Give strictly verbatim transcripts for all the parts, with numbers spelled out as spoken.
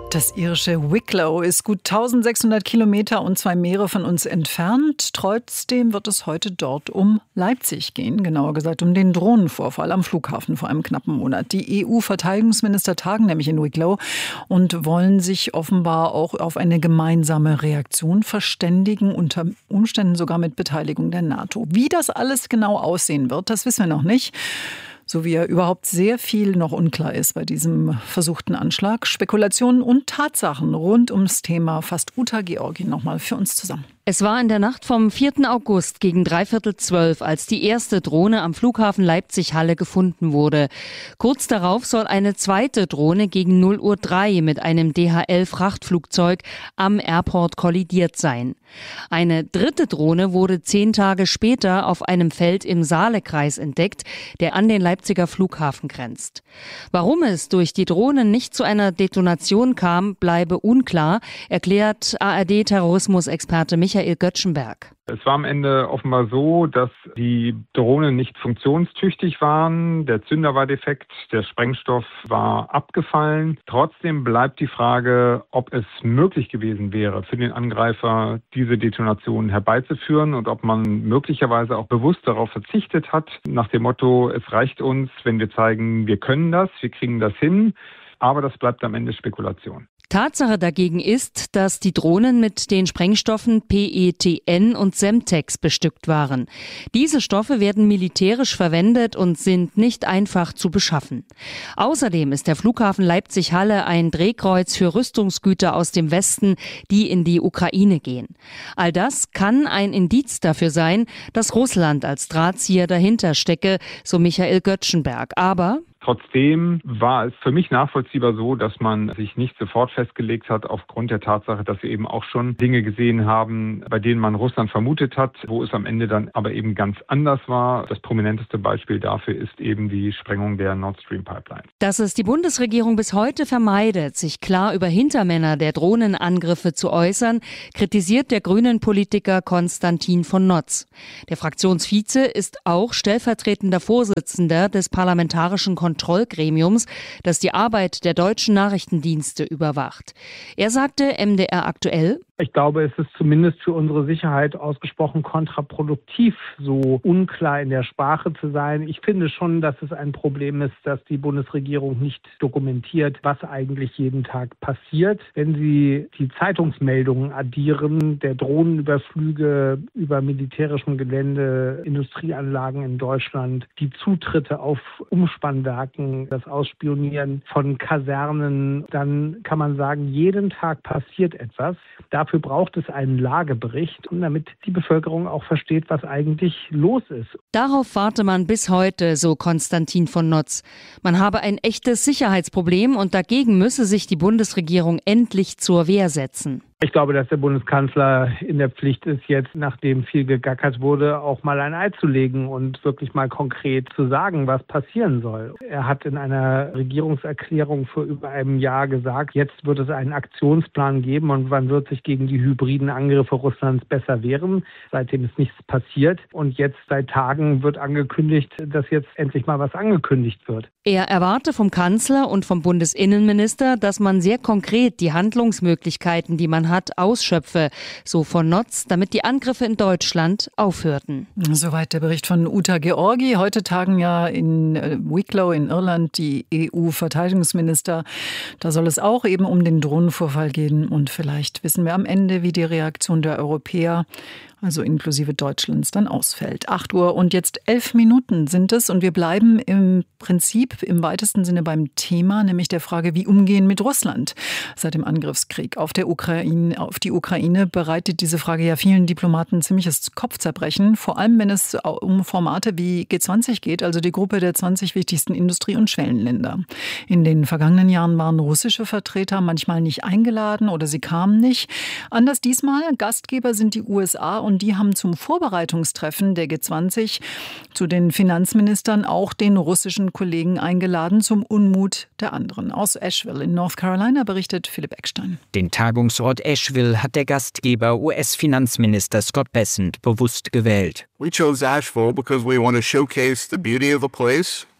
Das irische Wicklow ist gut eintausendsechshundert Kilometer und zwei Meere von uns entfernt. Trotzdem wird es heute dort um Leipzig gehen, genauer gesagt um den Drohnenvorfall am Flughafen vor einem knappen Monat. Die E U-Verteidigungsminister tagen nämlich in Wicklow und wollen sich offenbar auch auf eine gemeinsame Reaktion verständigen, unter Umständen sogar mit Beteiligung der NATO. Wie das alles genau aussehen wird, das wissen wir noch nicht. So wie ja überhaupt sehr viel noch unklar ist bei diesem versuchten Anschlag. Spekulationen und Tatsachen rund ums Thema fasst Uta Georgi nochmal für uns zusammen. Es war in der Nacht vom vierten August gegen dreiviertel zwölf, als die erste Drohne am Flughafen Leipzig-Halle gefunden wurde. Kurz darauf soll eine zweite Drohne gegen null Uhr drei mit einem D H L-Frachtflugzeug am Airport kollidiert sein. Eine dritte Drohne wurde zehn Tage später auf einem Feld im Saalekreis entdeckt, der an den Leipziger Flughafen grenzt. Warum es durch die Drohnen nicht zu einer Detonation kam, bleibe unklar, erklärt A R D-Terrorismusexperte Michael Göttschenberg. Es war am Ende offenbar so, dass die Drohnen nicht funktionstüchtig waren. Der Zünder war defekt, der Sprengstoff war abgefallen. Trotzdem bleibt die Frage, ob es möglich gewesen wäre, für den Angreifer diese Detonation herbeizuführen und ob man möglicherweise auch bewusst darauf verzichtet hat, nach dem Motto, es reicht uns, wenn wir zeigen, wir können das, wir kriegen das hin. Aber das bleibt am Ende Spekulation. Tatsache dagegen ist, dass die Drohnen mit den Sprengstoffen P E T N und Semtex bestückt waren. Diese Stoffe werden militärisch verwendet und sind nicht einfach zu beschaffen. Außerdem ist der Flughafen Leipzig-Halle ein Drehkreuz für Rüstungsgüter aus dem Westen, die in die Ukraine gehen. All das kann ein Indiz dafür sein, dass Russland als Drahtzieher dahinter stecke, so Michael Göttschenberg. Aber trotzdem war es für mich nachvollziehbar so, dass man sich nicht sofort festgelegt hat aufgrund der Tatsache, dass wir eben auch schon Dinge gesehen haben, bei denen man Russland vermutet hat, wo es am Ende dann aber eben ganz anders war. Das prominenteste Beispiel dafür ist eben die Sprengung der Nord Stream Pipeline. Dass es die Bundesregierung bis heute vermeidet, sich klar über Hintermänner der Drohnenangriffe zu äußern, kritisiert der Grünen-Politiker Konstantin von Notz. Der Fraktionsvize ist auch stellvertretender Vorsitzender des Parlamentarischen Kontrollgremiums, Kontrollgremiums, das die Arbeit der deutschen Nachrichtendienste überwacht. Er sagte M D R aktuell: Ich glaube, es ist zumindest für unsere Sicherheit ausgesprochen kontraproduktiv, so unklar in der Sprache zu sein. Ich finde schon, dass es ein Problem ist, dass die Bundesregierung nicht dokumentiert, was eigentlich jeden Tag passiert. Wenn Sie die Zeitungsmeldungen addieren, der Drohnenüberflüge über militärischem Gelände, Industrieanlagen in Deutschland, die Zutritte auf Umspannwerken, das Ausspionieren von Kasernen, dann kann man sagen, jeden Tag passiert etwas. Dafür braucht es einen Lagebericht, damit die Bevölkerung auch versteht, was eigentlich los ist. Darauf warte man bis heute, so Konstantin von Notz. Man habe ein echtes Sicherheitsproblem und dagegen müsse sich die Bundesregierung endlich zur Wehr setzen. Ich glaube, dass der Bundeskanzler in der Pflicht ist, jetzt, nachdem viel gegackert wurde, auch mal ein Ei zu legen und wirklich mal konkret zu sagen, was passieren soll. Er hat in einer Regierungserklärung vor über einem Jahr gesagt, jetzt wird es einen Aktionsplan geben und man wird sich gegen die hybriden Angriffe Russlands besser wehren. Seitdem ist nichts passiert und jetzt seit Tagen wird angekündigt, dass jetzt endlich mal was angekündigt wird. Er erwarte vom Kanzler und vom Bundesinnenminister, dass man sehr konkret die Handlungsmöglichkeiten, die man hat, ausschöpfe, so von Notz, damit die Angriffe in Deutschland aufhörten. Soweit der Bericht von Uta Georgi. Heute tagen ja in Wicklow in Irland die E U-Verteidigungsminister. Da soll es auch eben um den Drohnenvorfall gehen und vielleicht wissen wir am Ende, wie die Reaktion der Europäer, also inklusive Deutschlands, dann ausfällt. acht Uhr und jetzt elf Minuten sind es und wir bleiben im Prinzip im weitesten Sinne beim Thema, nämlich der Frage, wie umgehen mit Russland seit dem Angriffskrieg auf der Ukraine, auf die Ukraine bereitet diese Frage ja vielen Diplomaten ziemliches Kopfzerbrechen, vor allem wenn es um Formate wie G zwanzig geht, also die Gruppe der zwanzig wichtigsten Industrie- und Schwellenländer. In den vergangenen Jahren waren russische Vertreter manchmal nicht eingeladen oder sie kamen nicht. Anders diesmal, Gastgeber sind die U S A und Und die haben zum Vorbereitungstreffen der G zwanzig zu den Finanzministern auch den russischen Kollegen eingeladen zum Unmut der anderen. Aus Asheville in North Carolina berichtet Philipp Eckstein. Den Tagungsort Asheville hat der Gastgeber U S-Finanzminister Scott Bessent bewusst gewählt. We chose Asheville because we want to showcase the beauty of the place.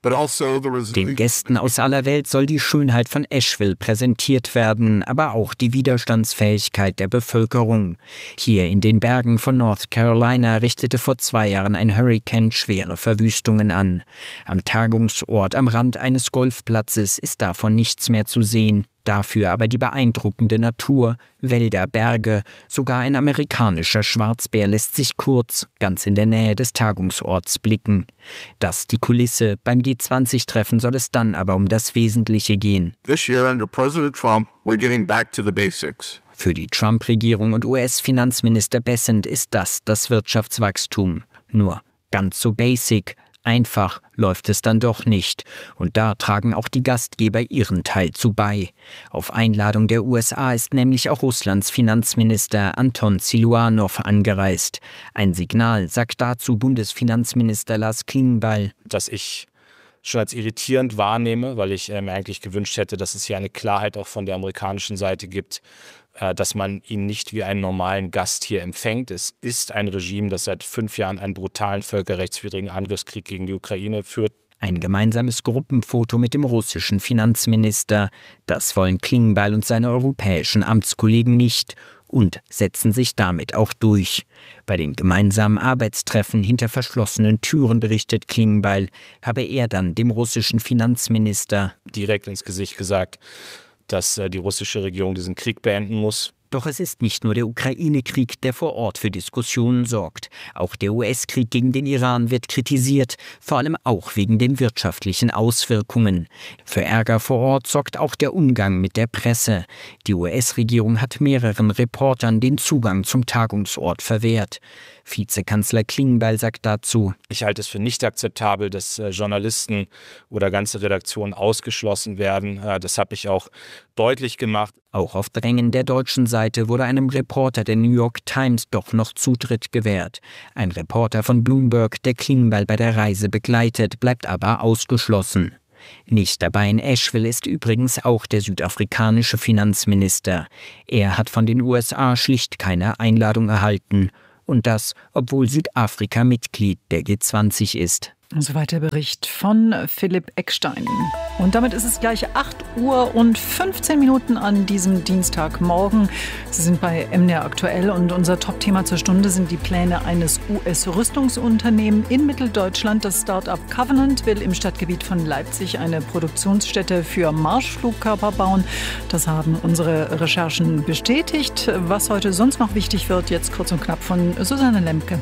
Den Gästen aus aller Welt soll die Schönheit von Asheville präsentiert werden, aber auch die Widerstandsfähigkeit der Bevölkerung. Hier in den Bergen von North Carolina richtete vor zwei Jahren ein Hurrikan schwere Verwüstungen an. Am Tagungsort am Rand eines Golfplatzes ist davon nichts mehr zu sehen. Dafür aber die beeindruckende Natur, Wälder, Berge, sogar ein amerikanischer Schwarzbär lässt sich kurz, ganz in der Nähe des Tagungsorts blicken. Das die Kulisse, beim G zwanzig Treffen soll es dann aber um das Wesentliche gehen. This year under President Trump, we're getting back to the basics. Für die Trump-Regierung und U S-Finanzminister Bessent ist das das Wirtschaftswachstum. Nur ganz so basic. Einfach läuft es dann doch nicht. Und da tragen auch die Gastgeber ihren Teil zu bei. Auf Einladung der U S A ist nämlich auch Russlands Finanzminister Anton Siluanow angereist. Ein Signal, sagt dazu Bundesfinanzminister Lars Klingbeil. Dass ich schon als irritierend wahrnehme, weil ich äh, mir eigentlich gewünscht hätte, dass es hier eine Klarheit auch von der amerikanischen Seite gibt, äh, dass man ihn nicht wie einen normalen Gast hier empfängt. Es ist ein Regime, das seit fünf Jahren einen brutalen völkerrechtswidrigen Angriffskrieg gegen die Ukraine führt. Ein gemeinsames Gruppenfoto mit dem russischen Finanzminister. Das wollen Klingbeil und seine europäischen Amtskollegen nicht und setzen sich damit auch durch. Bei den gemeinsamen Arbeitstreffen hinter verschlossenen Türen, berichtet Klingbeil, habe er dann dem russischen Finanzminister direkt ins Gesicht gesagt, dass die russische Regierung diesen Krieg beenden muss. Doch es ist nicht nur der Ukraine-Krieg, der vor Ort für Diskussionen sorgt. Auch der U S-Krieg gegen den Iran wird kritisiert, vor allem auch wegen den wirtschaftlichen Auswirkungen. Für Ärger vor Ort sorgt auch der Umgang mit der Presse. Die U S-Regierung hat mehreren Reportern den Zugang zum Tagungsort verwehrt. Vizekanzler Klingbeil sagt dazu: Ich halte es für nicht akzeptabel, dass äh, Journalisten oder ganze Redaktionen ausgeschlossen werden. Äh, das habe ich auch deutlich gemacht. Auch auf Drängen der deutschen Seite wurde einem Reporter der New York Times doch noch Zutritt gewährt. Ein Reporter von Bloomberg, der Klingbeil bei der Reise begleitet, bleibt aber ausgeschlossen. Nicht dabei in Asheville ist übrigens auch der südafrikanische Finanzminister. Er hat von den U S A schlicht keine Einladung erhalten. Und das, obwohl Südafrika Mitglied der G zwanzig ist. Soweit der Bericht von Philipp Eckstein. Und damit ist es gleich acht Uhr und fünfzehn Minuten an diesem Dienstagmorgen. Sie sind bei M D R aktuell und unser Top-Thema zur Stunde sind die Pläne eines U S-Rüstungsunternehmens in Mitteldeutschland. Das Start-up Covenant will im Stadtgebiet von Leipzig eine Produktionsstätte für Marschflugkörper bauen. Das haben unsere Recherchen bestätigt. Was heute sonst noch wichtig wird, jetzt kurz und knapp von Susanne Lemke.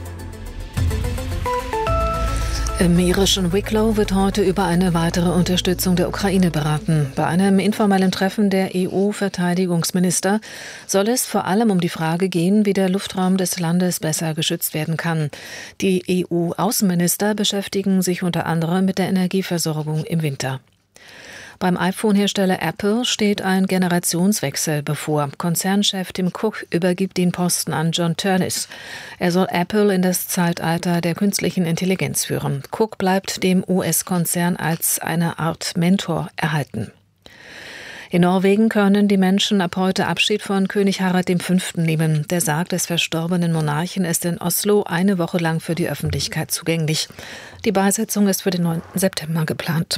Im irischen Wicklow wird heute über eine weitere Unterstützung der Ukraine beraten. Bei einem informellen Treffen der E U-Verteidigungsminister soll es vor allem um die Frage gehen, wie der Luftraum des Landes besser geschützt werden kann. Die E U-Außenminister beschäftigen sich unter anderem mit der Energieversorgung im Winter. Beim iPhone-Hersteller Apple steht ein Generationswechsel bevor. Konzernchef Tim Cook übergibt den Posten an John Ternus. Er soll Apple in das Zeitalter der künstlichen Intelligenz führen. Cook bleibt dem U S-Konzern als eine Art Mentor erhalten. In Norwegen können die Menschen ab heute Abschied von König Harald der Fünfte nehmen. Der Sarg des verstorbenen Monarchen ist in Oslo eine Woche lang für die Öffentlichkeit zugänglich. Die Beisetzung ist für den neunten September geplant.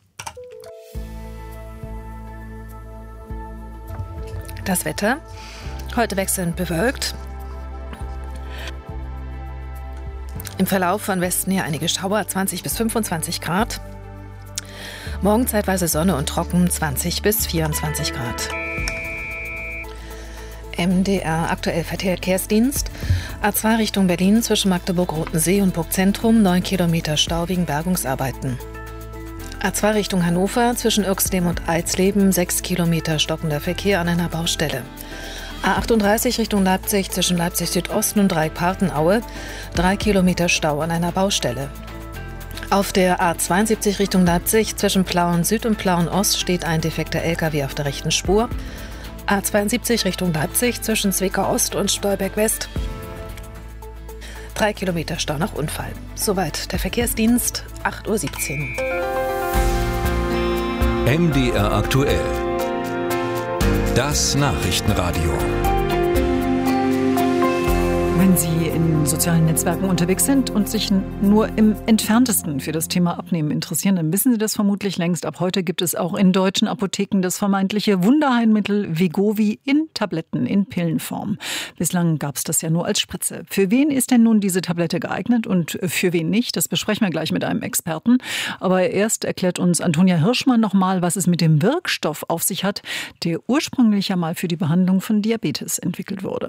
Das Wetter, heute wechselnd bewölkt. Im Verlauf von Westen her einige Schauer, zwanzig bis fünfundzwanzig Grad. Morgen zeitweise Sonne und trocken, zwanzig bis vierundzwanzig Grad. M D R aktuell Verkehrsdienst. A zwei Richtung Berlin zwischen Magdeburg-Rotensee und Burgzentrum, neun Kilometer Stau wegen Bergungsarbeiten. A zwei Richtung Hannover zwischen Irxleben und Eisleben, sechs Kilometer stockender Verkehr an einer Baustelle. A achtunddreißig Richtung Leipzig zwischen Leipzig Südosten und Dreieck-Partenaue, drei Kilometer Stau an einer Baustelle. Auf der A zweiundsiebzig Richtung Leipzig zwischen Plauen Süd und Plauen Ost steht ein defekter L K W auf der rechten Spur. A zweiundsiebzig Richtung Leipzig zwischen Zwickau Ost und Stolberg West. Drei Kilometer Stau nach Unfall. Soweit der Verkehrsdienst, acht Uhr siebzehn. M D R aktuell. Das Nachrichtenradio. Wenn Sie in sozialen Netzwerken unterwegs sind und sich nur im Entferntesten für das Thema Abnehmen interessieren, dann wissen Sie das vermutlich längst. Ab heute gibt es auch in deutschen Apotheken das vermeintliche Wunderheilmittel Wegovy in Tabletten, in Pillenform. Bislang gab es das ja nur als Spritze. Für wen ist denn nun diese Tablette geeignet und für wen nicht? Das besprechen wir gleich mit einem Experten. Aber erst erklärt uns Antonia Hirschmann nochmal, was es mit dem Wirkstoff auf sich hat, der ursprünglich ja mal für die Behandlung von Diabetes entwickelt wurde.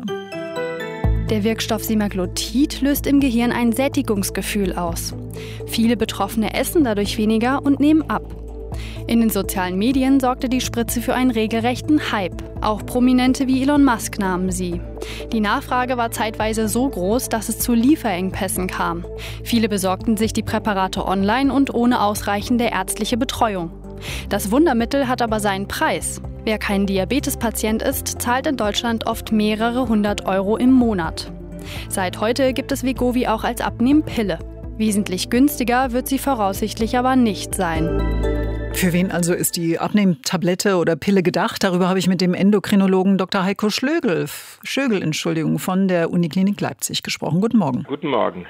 Der Wirkstoff Semaglutid löst im Gehirn ein Sättigungsgefühl aus. Viele Betroffene essen dadurch weniger und nehmen ab. In den sozialen Medien sorgte die Spritze für einen regelrechten Hype. Auch Prominente wie Elon Musk nahmen sie. Die Nachfrage war zeitweise so groß, dass es zu Lieferengpässen kam. Viele besorgten sich die Präparate online und ohne ausreichende ärztliche Betreuung. Das Wundermittel hat aber seinen Preis. Wer kein Diabetespatient ist, zahlt in Deutschland oft mehrere hundert Euro im Monat. Seit heute gibt es Wegovy auch als Abnehmpille. Wesentlich günstiger wird sie voraussichtlich aber nicht sein. Für wen also ist die Abnehmtablette oder Pille gedacht? Darüber habe ich mit dem Endokrinologen Doktor Heiko Schlögl, Schögel, Entschuldigung, von der Uniklinik Leipzig gesprochen. Guten Morgen. Guten Morgen.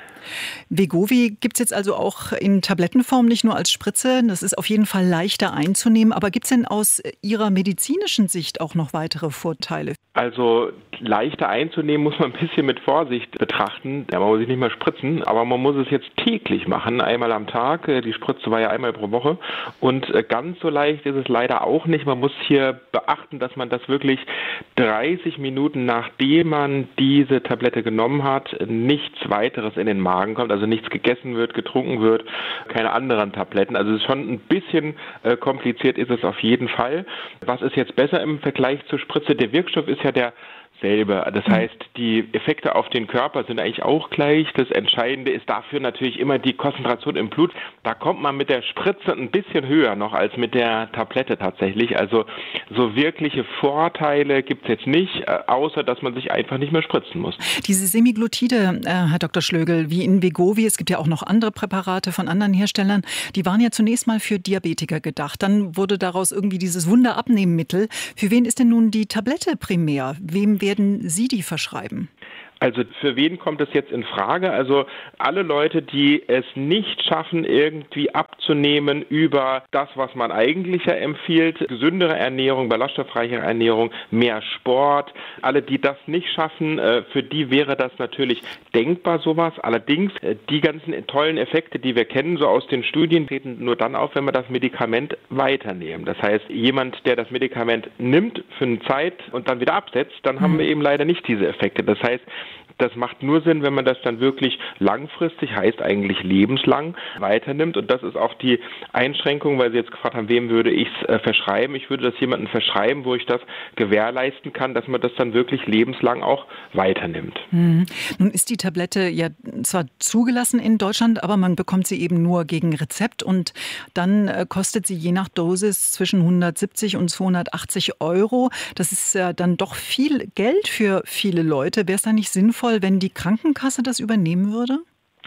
Wegovy gibt es jetzt also auch in Tablettenform, nicht nur als Spritze. Das ist auf jeden Fall leichter einzunehmen. Aber gibt es denn aus Ihrer medizinischen Sicht auch noch weitere Vorteile? Also leichter einzunehmen muss man ein bisschen mit Vorsicht betrachten. Ja, man muss sich nicht mehr spritzen, aber man muss es jetzt täglich machen, einmal am Tag. Die Spritze war ja einmal pro Woche. Und ganz so leicht ist es leider auch nicht. Man muss hier beachten, dass man das wirklich dreißig Minuten nachdem man diese Tablette genommen hat, nichts weiteres in den Magen kommt, also nichts gegessen wird, getrunken wird, keine anderen Tabletten. Also es ist schon ein bisschen äh, kompliziert ist es auf jeden Fall. Was ist jetzt besser im Vergleich zur Spritze? Der Wirkstoff ist ja der selber. Das heißt, die Effekte auf den Körper sind eigentlich auch gleich. Das Entscheidende ist dafür natürlich immer die Konzentration im Blut. Da kommt man mit der Spritze ein bisschen höher noch als mit der Tablette tatsächlich. Also so wirkliche Vorteile gibt es jetzt nicht, außer dass man sich einfach nicht mehr spritzen muss. Diese Semaglutide, äh, Herr Doktor Schlögl, wie in Wegovy, es gibt ja auch noch andere Präparate von anderen Herstellern, die waren ja zunächst mal für Diabetiker gedacht. Dann wurde daraus irgendwie dieses Wunderabnehmmittel. Für wen ist denn nun die Tablette primär? Wem werden Sie die verschreiben? Also für wen kommt es jetzt in Frage? Also alle Leute, die es nicht schaffen, irgendwie abzunehmen über das, was man eigentlich ja empfiehlt, gesündere Ernährung, ballaststoffreichere Ernährung, mehr Sport. Alle, die das nicht schaffen, für die wäre das natürlich denkbar, sowas. Allerdings, die ganzen tollen Effekte, die wir kennen, so aus den Studien, treten nur dann auf, wenn wir das Medikament weiternehmen. Das heißt, jemand, der das Medikament nimmt für eine Zeit und dann wieder absetzt, dann haben wir eben leider nicht diese Effekte. Das heißt, das macht nur Sinn, wenn man das dann wirklich langfristig, heißt eigentlich lebenslang, weiternimmt. Und das ist auch die Einschränkung, weil Sie jetzt gefragt haben, wem würde ich es äh, verschreiben. Ich würde das jemandem verschreiben, wo ich das gewährleisten kann, dass man das dann wirklich lebenslang auch weiternimmt. Mhm. Nun ist die Tablette ja zwar zugelassen in Deutschland, aber man bekommt sie eben nur gegen Rezept. Und dann äh, kostet sie je nach Dosis zwischen hundertsiebzig und zweihundertachtzig Euro. Das ist ja dann doch viel Geld für viele Leute. Wäre es da nicht sinnvoll, wenn die Krankenkasse das übernehmen würde?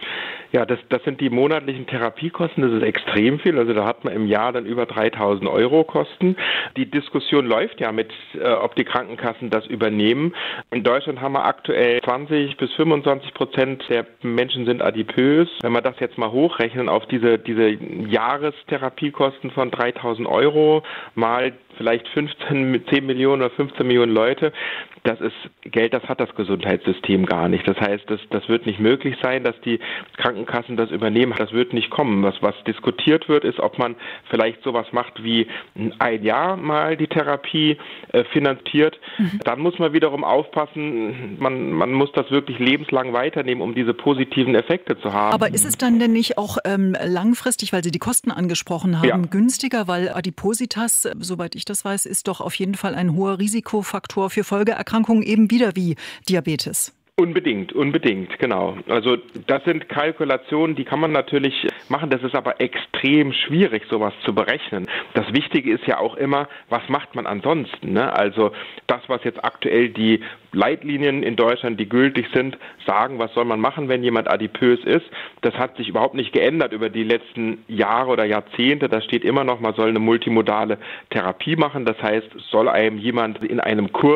Ja, das, das sind die monatlichen Therapiekosten, das ist extrem viel. Also da hat man im Jahr dann über dreitausend Euro Kosten. Die Diskussion läuft ja mit, äh, ob die Krankenkassen das übernehmen. In Deutschland haben wir aktuell zwanzig bis fünfundzwanzig Prozent der Menschen sind adipös. Wenn wir das jetzt mal hochrechnen auf diese, diese Jahrestherapiekosten von dreitausend Euro mal vielleicht fünfzehn, zehn Millionen oder fünfzehn Millionen Leute, das ist Geld, das hat das Gesundheitssystem gar nicht. Das heißt, das, das wird nicht möglich sein, dass die Krankenkassen das übernehmen. Das wird nicht kommen. Was, was diskutiert wird, ist, ob man vielleicht sowas macht wie ein Jahr mal die Therapie äh, finanziert. Mhm. Dann muss man wiederum aufpassen, man, man muss das wirklich lebenslang weiternehmen, um diese positiven Effekte zu haben. Aber ist es dann denn nicht auch ähm, langfristig, weil Sie die Kosten angesprochen haben, ja. günstiger? Weil Adipositas, soweit ich das weiß, ist doch auf jeden Fall ein hoher Risikofaktor für Folgeerkrankungen, eben wieder wie Diabetes. Unbedingt, unbedingt, genau. Also das sind Kalkulationen, die kann man natürlich machen. Das ist aber extrem schwierig, sowas zu berechnen. Das Wichtige ist ja auch immer, was macht man ansonsten, ne? Also das, was jetzt aktuell die Leitlinien in Deutschland, die gültig sind, sagen, was soll man machen, wenn jemand adipös ist. Das hat sich überhaupt nicht geändert über die letzten Jahre oder Jahrzehnte. Da steht immer noch, man soll eine multimodale Therapie machen. Das heißt, soll einem jemand in einem Kurs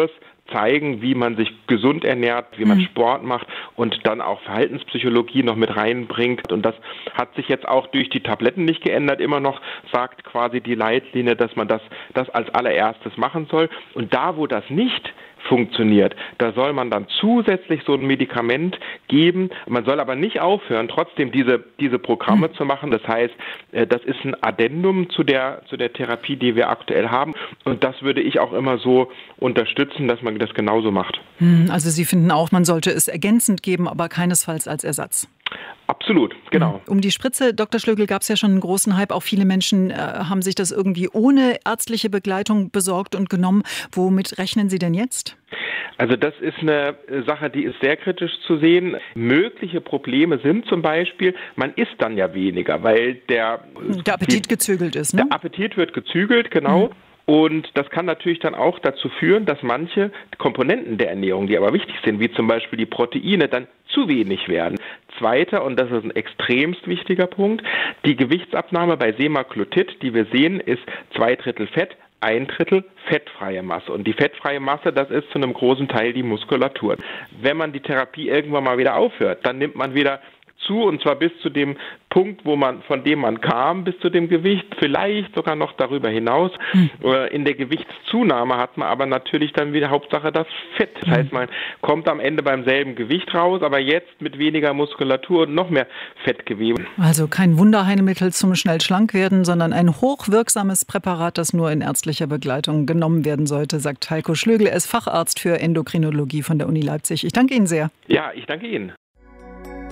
zeigen, wie man sich gesund ernährt, wie man Sport macht und dann auch Verhaltenspsychologie noch mit reinbringt. Und das hat sich jetzt auch durch die Tabletten nicht geändert. Immer noch sagt quasi die Leitlinie, dass man das, das als allererstes machen soll. Und da, wo das nicht funktioniert, da soll man dann zusätzlich so ein Medikament geben. Man soll aber nicht aufhören, trotzdem diese, diese Programme mhm. zu machen. Das heißt, das ist ein Addendum zu der, zu der Therapie, die wir aktuell haben. Und das würde ich auch immer so unterstützen, dass man das genauso macht. Also Sie finden auch, man sollte es ergänzend geben, aber keinesfalls als Ersatz. Absolut, genau. Um die Spritze, Doktor Schlögl, gab es ja schon einen großen Hype. Auch viele Menschen äh, haben sich das irgendwie ohne ärztliche Begleitung besorgt und genommen. Womit rechnen Sie denn jetzt? Also das ist eine Sache, die ist sehr kritisch zu sehen. Mögliche Probleme sind zum Beispiel, man isst dann ja weniger, weil der... Der Appetit die, gezügelt ist, ne? Der Appetit wird gezügelt, genau. Mhm. Und das kann natürlich dann auch dazu führen, dass manche Komponenten der Ernährung, die aber wichtig sind, wie zum Beispiel die Proteine, dann zu wenig werden. Zweiter, und das ist ein extremst wichtiger Punkt, die Gewichtsabnahme bei Semaglutid, die wir sehen, ist zwei Drittel Fett, ein Drittel fettfreie Masse. Und die fettfreie Masse, das ist zu einem großen Teil die Muskulatur. Wenn man die Therapie irgendwann mal wieder aufhört, dann nimmt man wieder zu, und zwar bis zu dem Punkt, wo man, von dem man kam, bis zu dem Gewicht, vielleicht sogar noch darüber hinaus. Mhm. In der Gewichtszunahme hat man aber natürlich dann wieder Hauptsache das Fett. Das heißt, man kommt am Ende beim selben Gewicht raus, aber jetzt mit weniger Muskulatur und noch mehr Fettgewebe. Also kein Wunderheilmittel zum schnell schlank werden, sondern ein hochwirksames Präparat, das nur in ärztlicher Begleitung genommen werden sollte, sagt Heiko Schlögl. Er ist Facharzt für Endokrinologie von der Uni Leipzig. Ich danke Ihnen sehr. Ja, ich danke Ihnen.